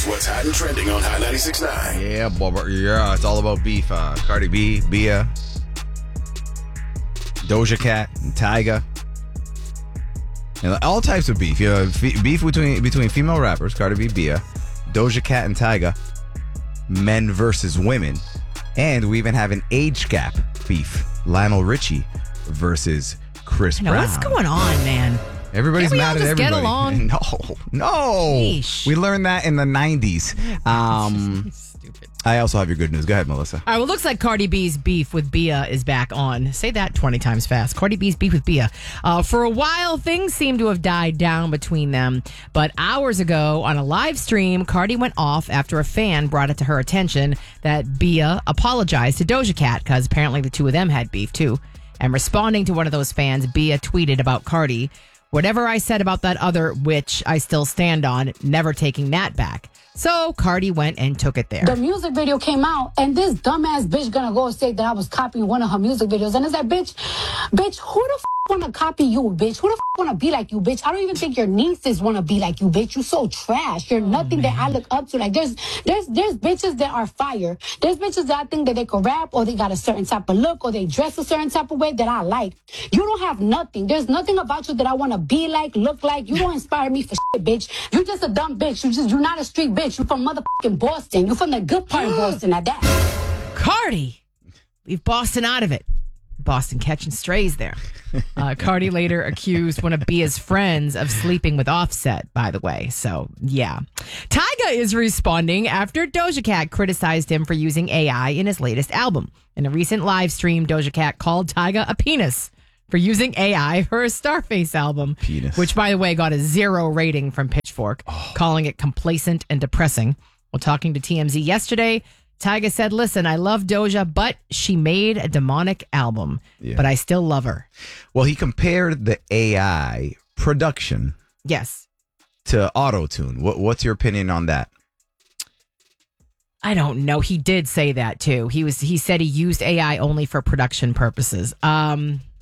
Here's what's hot and trending on Hot 96.9. Yeah, Bubba. Yeah, it's all about beef. Cardi B, Bia, Doja Cat, and Tyga. And all types of beef. Beef between female rappers, Cardi B, Bia, Doja Cat, and Tyga. Men versus women. And we even have an age gap beef. Lionel Richie versus Chris Brown. What's going on, man? Everybody's Can't we mad all at just everybody. get along? No. Yeesh. We learned that in the 90s. Stupid. I also have your good news. Go ahead, Melissa. All right, well, looks like Cardi B's beef with Bia is back on. Say that 20 times fast. Cardi B's beef with Bia. For a while, things seem to have died down between them. But hours ago, on a live stream, Cardi went off after a fan brought it to her attention that Bia apologized to Doja Cat because apparently the two of them had beef, too. And responding to one of those fans, Bia tweeted about Cardi, "Whatever I said about that other witch, I still stand on, never taking that back." So Cardi went and took it there. The music video came out, and this dumbass bitch gonna go say that I was copying one of her music videos. And it's like, bitch, who the wanna copy you, bitch? Who the wanna be like you, bitch? I don't even think your nieces wanna be like you, bitch. You so trash. You're nothing that I look up to. Like, there's bitches that are fire. There's bitches that I think that they can rap, or they got a certain type of look, or they dress a certain type of way that I like. You don't have nothing. There's nothing about you that I wanna be like, look like. You don't inspire me for shit, bitch. You just a dumb bitch. You're not a street bitch. You from motherfucking Boston. You from the good part of Boston at that. Cardi, leave Boston out of it. Boston catching strays there. Cardi later accused one of Bia's friends of sleeping with Offset, by the way. So, yeah. Tyga is responding after Doja Cat criticized him for using AI in his latest album. In a recent live stream, Doja Cat called Tyga a penis for using AI for a Starface album. Penis. Which, by the way, got a 0 rating from Pitchfork, calling it complacent and depressing. While talking to TMZ yesterday, Tyga said, "Listen, I love Doja, but she made a demonic album. Yeah. But I still love her." Well, he compared the AI production Yes. to auto-tune. What's your opinion on that? I don't know. He did say that too. He said he used AI only for production purposes.